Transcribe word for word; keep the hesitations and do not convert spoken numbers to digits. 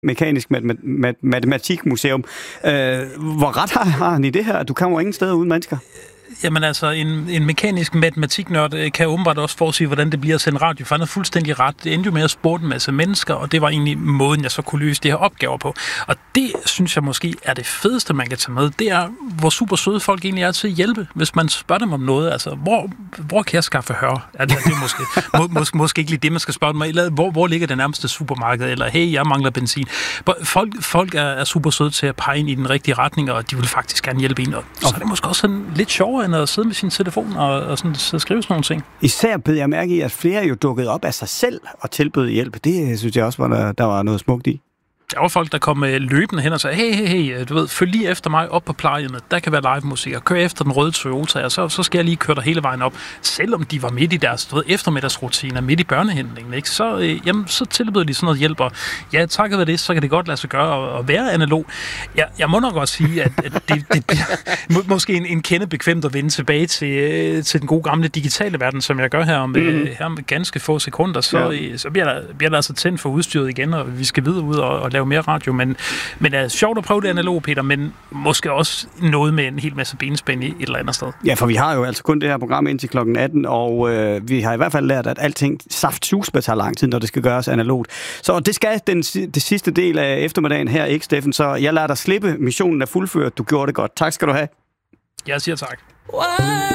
mekanisk mat- mat- matematikmuseum. Øh, hvor ret har, har han i det her? Du kommer ingen steder uden mennesker. Jamen altså, en, en mekanisk matematiknørd kan åbenbart også forudsige, hvordan det bliver at sende radio, for han er fuldstændig ret. Det endte jo med at spurgte en masse mennesker, og det var egentlig måden, jeg så kunne løse de her opgaver på. Og det, synes jeg måske, er det fedeste, man kan tage med. Det er, hvor super søde folk egentlig er til at hjælpe, hvis man spørger dem om noget. Altså, hvor, hvor kan jeg skaffe høre? Ja, det er måske, må, måske, måske ikke lige det, man skal spørge dem om. Hvor, hvor ligger det nærmeste supermarked? Eller, hey, jeg mangler benzin. Folk, folk er, er super søde til at pege ind i den rigtige retning, og de vil faktisk gerne hjælpe en. Og så er det måske også sådan lidt sjovere, end at sidde med sin telefon og, og sådan, så skrive sådan nogle ting. Især bed jeg mærke i, at flere jo dukkede op af sig selv og tilbød hjælp. Det synes jeg også, var der, der var noget smukt i. Der var folk, der kom løbende hen og sagde, hey, hey, hey, du ved, følg lige efter mig op på plejehjemmet. Der kan være live musik, og kør efter den røde Toyota, og så, så skal jeg lige køre dig hele vejen op. Selvom de var midt i deres du ved, eftermiddagsrutiner, midt i børnehentningen, ikke? Så, øh, jamen, så tilbød de sådan noget hjælp, og ja, takket ved det, så kan det godt lade sig gøre at være analog. Jeg, jeg må nok også sige, at, at det, det bliver må, måske en, en kende bekvemt at vende tilbage til, øh, til den gode gamle digitale verden, som jeg gør her om, mm. øh, her om ganske få sekunder, så, ja. øh, så bliver, der, bliver der altså tændt for udstyret igen, og vi skal videre ud og, og lave mere radio, men, men er sjovt at prøve det analog, Peter, men måske også noget med en hel masse benspænd i et eller andet sted. Ja, for vi har jo altså kun det her program indtil klokken atten, og øh, vi har i hvert fald lært, at alting saft-susme tager lang tid, når det skal gøres analogt. Så det skal den det sidste del af eftermiddagen her, ikke, Steffen? Så jeg lader dig slippe. Missionen er fuldført. Du gjorde det godt. Tak skal du have. Jeg siger tak.